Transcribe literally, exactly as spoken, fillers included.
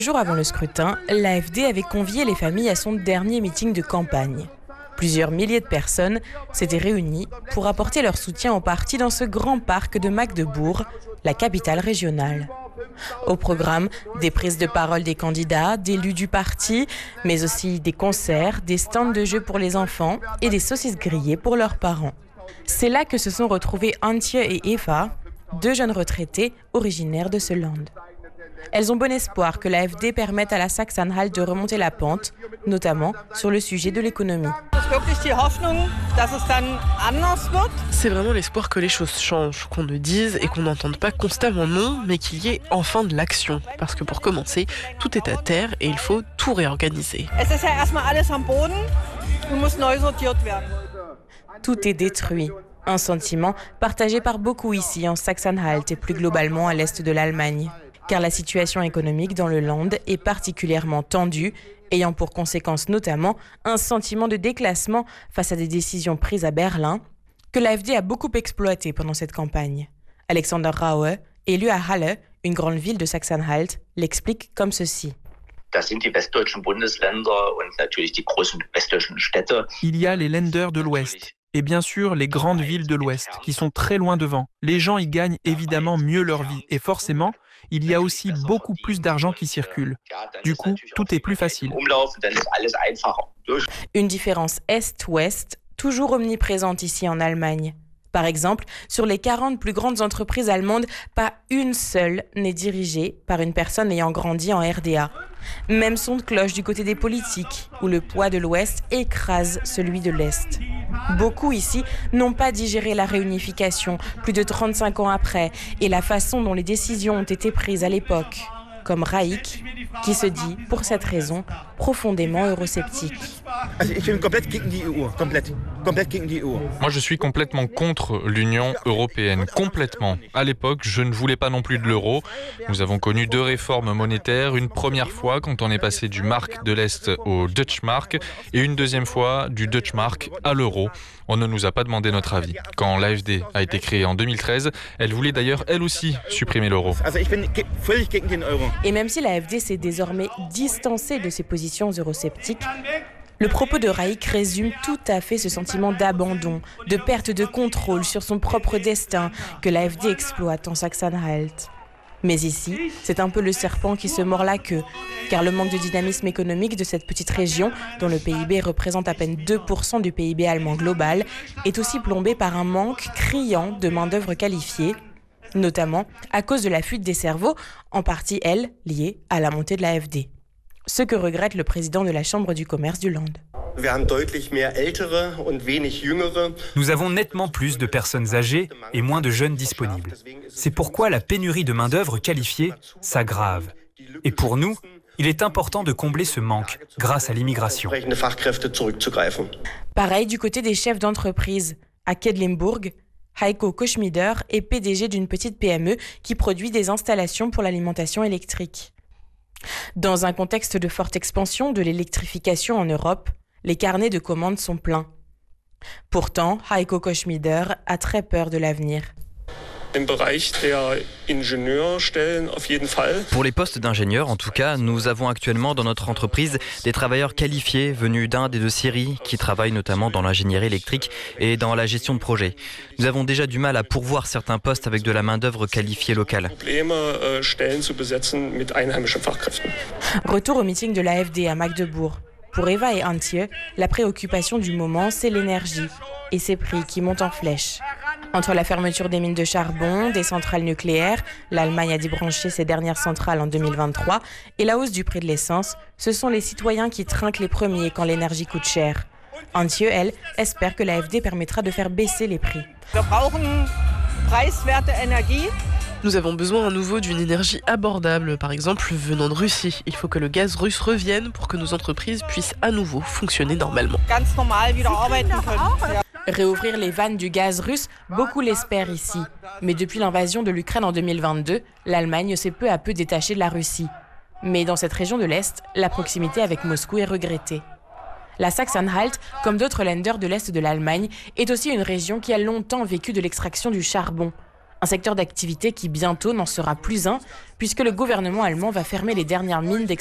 Jour avant le scrutin, l'A F D avait convié les familles à son dernier meeting de campagne. Plusieurs milliers de personnes s'étaient réunies pour apporter leur soutien au parti dans ce grand parc de Magdebourg, la capitale régionale. Au programme, des prises de parole des candidats, d'élus du parti, mais aussi des concerts, des stands de jeux pour les enfants et des saucisses grillées pour leurs parents. C'est là que se sont retrouvés Antje et Eva, deux jeunes retraités originaires de ce land. Elles ont bon espoir que l'A F D permette à la Sachsen-Anhalt de remonter la pente, notamment sur le sujet de l'économie. C'est vraiment l'espoir que les choses changent, qu'on ne dise et qu'on n'entende pas constamment non, mais qu'il y ait enfin de l'action. Parce que pour commencer, tout est à terre et il faut tout réorganiser. Tout est détruit. Un sentiment partagé par beaucoup ici en Sachsen-Anhalt et plus globalement à l'est de l'Allemagne. Car la situation économique dans le land est particulièrement tendue, ayant pour conséquence notamment un sentiment de déclassement face à des décisions prises à Berlin, que l'A F D a beaucoup exploité pendant cette campagne. Alexander Raue, élu à Halle, une grande ville de Sachsen-Anhalt, l'explique comme ceci. Il y a les Länder de l'Ouest. Et bien sûr, les grandes villes de l'Ouest, qui sont très loin devant. Les gens y gagnent évidemment mieux leur vie. Et forcément, il y a aussi beaucoup plus d'argent qui circule. Du coup, tout est plus facile. Une différence Est-Ouest, toujours omniprésente ici en Allemagne. Par exemple, sur les quarante plus grandes entreprises allemandes, pas une seule n'est dirigée par une personne ayant grandi en R D A. Même son de cloche du côté des politiques, où le poids de l'Ouest écrase celui de l'Est. Beaucoup ici n'ont pas digéré la réunification, plus de trente-cinq ans après, et la façon dont les décisions ont été prises à l'époque. Comme Raik, qui se dit, pour cette raison, profondément eurosceptique. Moi, je suis complètement contre l'Union européenne, complètement. À l'époque, je ne voulais pas non plus de l'euro. Nous avons connu deux réformes monétaires, une première fois quand on est passé du mark de l'Est au Deutsche Mark, et une deuxième fois du Deutsche Mark à l'euro. On ne nous a pas demandé notre avis. Quand l'A F D a été créée en deux mille treize, elle voulait d'ailleurs, elle aussi, supprimer l'euro. Et même si l'A F D s'est désormais distancée de ses positions eurosceptiques, le propos de Raik résume tout à fait ce sentiment d'abandon, de perte de contrôle sur son propre destin que l'A F D exploite en Sachsen-Anhalt. Mais ici, c'est un peu le serpent qui se mord la queue, car le manque de dynamisme économique de cette petite région, dont le P I B représente à peine deux pour cent du P I B allemand global, est aussi plombé par un manque criant de main-d'œuvre qualifiée, notamment à cause de la fuite des cerveaux, en partie, elle, liée à la montée de l'A F D. Ce que regrette le président de la Chambre du commerce du Land. Nous avons nettement plus de personnes âgées et moins de jeunes disponibles. C'est pourquoi la pénurie de main-d'œuvre qualifiée s'aggrave. Et pour nous, il est important de combler ce manque grâce à l'immigration. Pareil du côté des chefs d'entreprise. À Quedlinburg, Heiko Koschmieder est P D G d'une petite P M E qui produit des installations pour l'alimentation électrique. Dans un contexte de forte expansion de l'électrification en Europe, les carnets de commandes sont pleins. Pourtant, Heiko Koschmieder a très peur de l'avenir. Pour les postes d'ingénieurs, en tout cas, nous avons actuellement dans notre entreprise des travailleurs qualifiés venus d'Inde et de Syrie qui travaillent notamment dans l'ingénierie électrique et dans la gestion de projets. Nous avons déjà du mal à pourvoir certains postes avec de la main-d'œuvre qualifiée locale. Retour au meeting de l'A F D à Magdebourg. Pour Eva et Antje, la préoccupation du moment, c'est l'énergie et ses prix qui montent en flèche. Entre la fermeture des mines de charbon, des centrales nucléaires, l'Allemagne a débranché ses dernières centrales en deux mille vingt-trois, et la hausse du prix de l'essence, ce sont les citoyens qui trinquent les premiers quand l'énergie coûte cher. Antje, elle, espère que l'A F D permettra de faire baisser les prix. Nous avons besoin à nouveau d'une énergie abordable, par exemple venant de Russie. Il faut que le gaz russe revienne pour que nos entreprises puissent à nouveau fonctionner normalement. Réouvrir les vannes du gaz russe, beaucoup l'espèrent ici. Mais depuis l'invasion de l'Ukraine en deux mille vingt-deux, l'Allemagne s'est peu à peu détachée de la Russie. Mais dans cette région de l'Est, la proximité avec Moscou est regrettée. La Sachsen-Anhalt, comme d'autres Länder de l'Est de l'Allemagne, est aussi une région qui a longtemps vécu de l'extraction du charbon. Un secteur d'activité qui bientôt n'en sera plus un, puisque le gouvernement allemand va fermer les dernières mines d'extraction